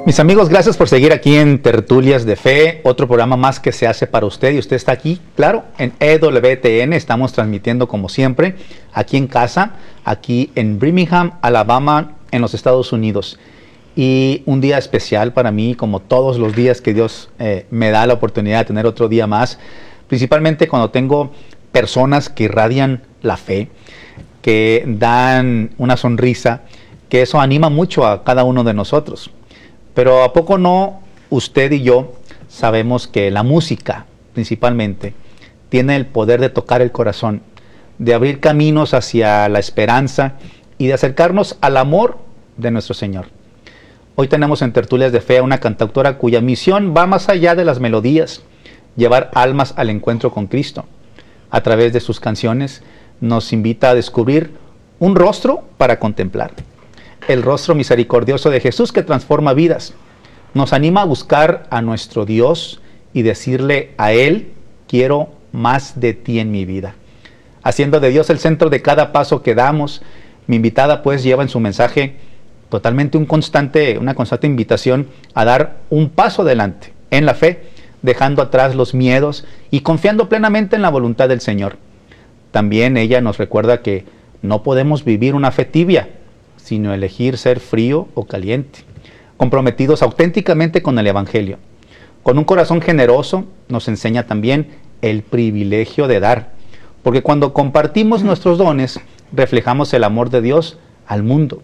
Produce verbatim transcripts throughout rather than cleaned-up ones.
Mis amigos, gracias por seguir aquí en Tertulias de Fe, otro programa más que se hace para usted, y usted está aquí, claro, en E W T N. Estamos transmitiendo como siempre, aquí en casa, aquí en Birmingham, Alabama, en los Estados Unidos. Y un día especial para mí, como todos los días que Dios eh, me da la oportunidad de tener otro día más, principalmente cuando tengo personas que irradian la fe, que dan una sonrisa, que eso anima mucho a cada uno de nosotros. Pero ¿a poco no usted y yo sabemos que la música, principalmente, tiene el poder de tocar el corazón, de abrir caminos hacia la esperanza y de acercarnos al amor de nuestro Señor? Hoy tenemos en Tertulias de Fe a una cantautora cuya misión va más allá de las melodías, llevar almas al encuentro con Cristo. A través de sus canciones nos invita a descubrir un rostro para contemplar. El rostro misericordioso de Jesús que transforma vidas. Nos anima a buscar a nuestro Dios y decirle a Él: quiero más de ti en mi vida. Haciendo de Dios el centro de cada paso que damos, mi invitada pues lleva en su mensaje totalmente un constante, una constante invitación a dar un paso adelante en la fe, dejando atrás los miedos y confiando plenamente en la voluntad del Señor. También ella nos recuerda que no podemos vivir una fe tibia, sino elegir ser frío o caliente, comprometidos auténticamente con el Evangelio. Con un corazón generoso nos enseña también el privilegio de dar, porque cuando compartimos nuestros dones, reflejamos el amor de Dios al mundo.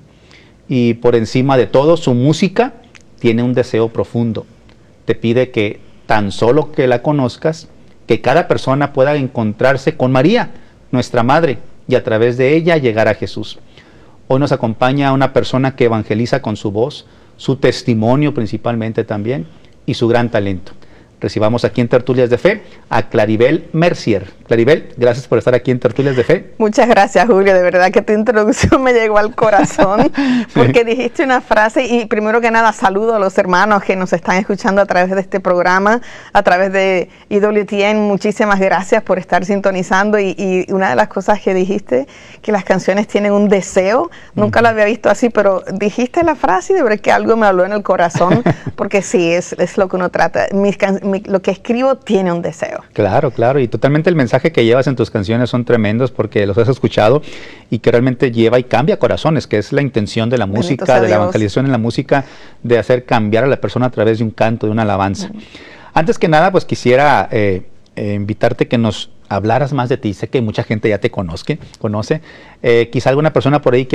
Y por encima de todo, su música tiene un deseo profundo. Te pide que tan solo que la conozcas, que cada persona pueda encontrarse con María, nuestra Madre, y a través de ella llegar a Jesús. Hoy nos acompaña una persona que evangeliza con su voz, su testimonio principalmente también, y su gran talento. Recibamos aquí en Tertulias de Fe a Claribel Mercier. Claribel, gracias por estar aquí en Tertulias de Fe. Muchas gracias, Julio. De verdad que tu introducción me llegó al corazón, porque dijiste una frase, y primero que nada saludo a los hermanos que nos están escuchando a través de este programa, a través de E W T N. Muchísimas gracias por estar sintonizando, y, y una de las cosas que dijiste, que las canciones tienen un deseo, nunca uh-huh. lo había visto así, pero dijiste la frase y de verdad que algo me habló en el corazón, porque sí, es, es lo que uno trata. Mis can- Mi, lo que escribo tiene un deseo. Claro, claro, y totalmente el mensaje que llevas en tus canciones son tremendos, porque los has escuchado y que realmente lleva y cambia corazones, que es la intención de la música, de la evangelización en la música, de hacer cambiar a la persona a través de un canto, de una alabanza. Uh-huh. Antes que nada, pues quisiera eh, eh, invitarte que nos hablaras más de ti. Sé que mucha gente ya te conozca, conoce, eh, quizá alguna persona por ahí que